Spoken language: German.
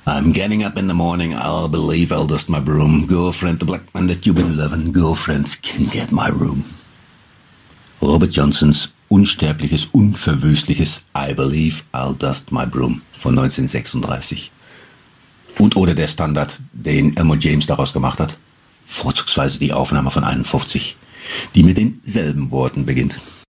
I'm getting up in the morning, I'll believe I'll dust my broom. Girlfriend, the black man that you've been loving, girlfriend, can get my room. Robert Johnsons unsterbliches, unverwüstliches I Believe I'll Dust My Broom von 1936. Und oder der Standard, den Elmore James daraus gemacht hat, vorzugsweise die Aufnahme von 51, die mit denselben Worten beginnt.